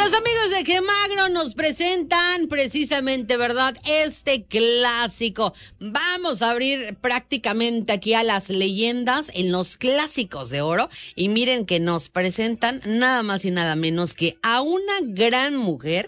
Los amigos de Gemagro nos presentan precisamente, ¿verdad? Este clásico. Vamos a abrir prácticamente aquí a las leyendas en los clásicos de oro. Y miren que nos presentan nada más y nada menos que a una gran mujer.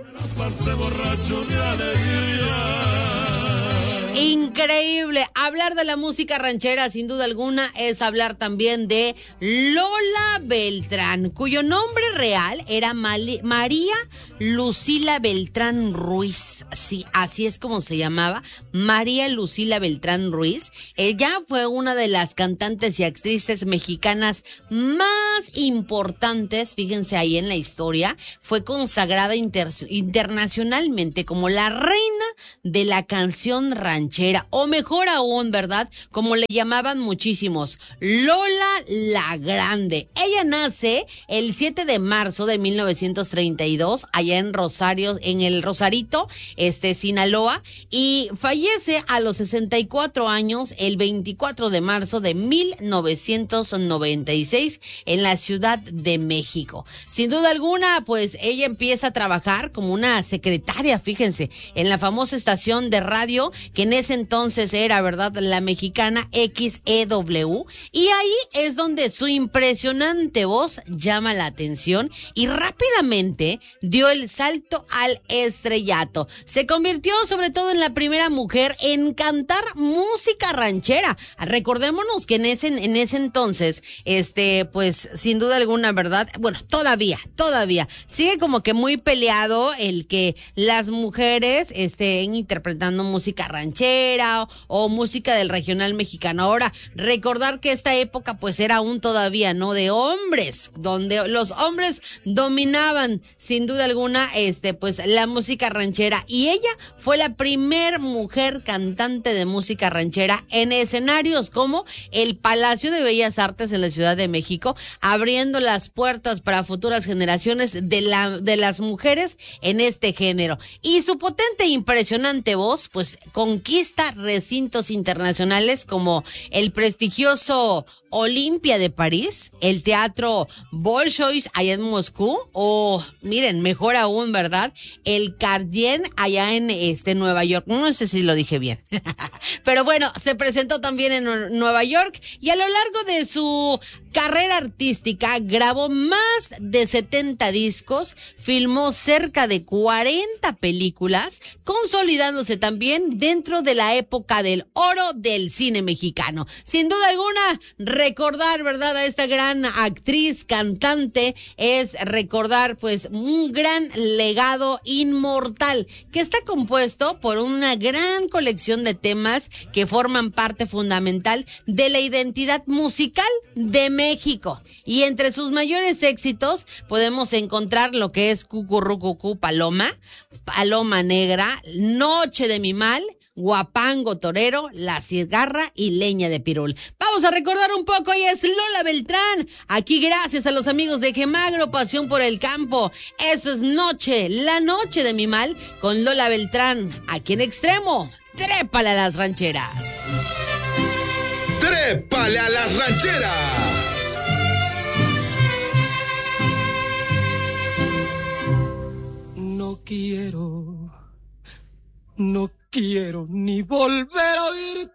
Increíble. Hablar de la música ranchera, sin duda alguna, es hablar también de Lola Beltrán, cuyo nombre real era María Lucila Beltrán Ruiz. Sí, así es como se llamaba, María Lucila Beltrán Ruiz. Ella fue una de las cantantes y actrices mexicanas más importantes, fíjense ahí en la historia. Fue consagrada internacionalmente como la reina de la canción ranchera, o mejor aún, ¿verdad? Como le llamaban muchísimos, Lola la Grande. Ella nace el 7 de marzo de 1932, allá en Rosario, en el Rosarito, Sinaloa, y fallece a los 64 años el 24 de marzo de 1996 en la Ciudad de México. Sin duda alguna, pues ella empieza a trabajar como una secretaria, fíjense, en la famosa estación de radio que en ese entonces era, ¿verdad?, la mexicana XEW, y ahí es donde su impresionante voz llama la atención y rápidamente dio el salto al estrellato. Se convirtió sobre todo en la primera mujer en cantar música ranchera. Recordémonos que en ese entonces, pues sin duda alguna, ¿verdad? Bueno, todavía sigue como que muy peleado el que las mujeres estén interpretando música ranchera o música del regional mexicano. Ahora, recordar que esta época pues era aún todavía, ¿no?, de hombres, donde los hombres dominaban sin duda alguna pues la música ranchera, y ella fue la primer mujer cantante de música ranchera en escenarios como el Palacio de Bellas Artes en la Ciudad de México, abriendo las puertas para futuras generaciones de las mujeres en este género. Y su potente e impresionante voz pues conquista recintos internacionales como el prestigioso Olimpia de París, el Teatro Bolshoi allá en Moscú, o miren, mejor aún, ¿verdad?, el Cardiel allá en Nueva York. No sé si lo dije bien, pero bueno, se presentó también en Nueva York, y a lo largo de su carrera artística grabó más de 70 discos, filmó cerca de 40 películas, consolidándose también dentro de la época del oro del cine mexicano. Sin duda alguna, recordar, ¿verdad?, a esta gran actriz, cantante, es recordar pues un gran legado inmortal que está compuesto por una gran colección de temas que forman parte fundamental de la identidad musical de México. Y entre sus mayores éxitos podemos encontrar lo que es Cucurrucucú Paloma, Paloma Negra, Noche de mi Mal, Guapango Torero, La Cigarra y Leña de Pirul. Vamos a recordar un poco, y es Lola Beltrán, aquí gracias a los amigos de Gemagro, pasión por el campo. Eso es Noche, la Noche de mi Mal, con Lola Beltrán, aquí en Extremo. Trépale a las rancheras. ¡Trépale a las rancheras! No quiero ni volver a oír